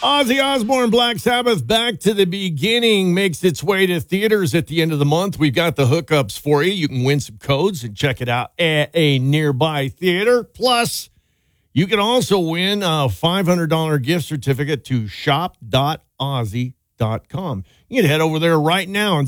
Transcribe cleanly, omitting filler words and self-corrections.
Ozzy Osbourne, Black Sabbath, Back to the Beginning makes its way to theaters at the end of the month. We've got the hookups for you. You can win some codes and check it out at a nearby theater. Plus, you can also win a $500 gift certificate to shop.ozzy.com. You can head over there right now and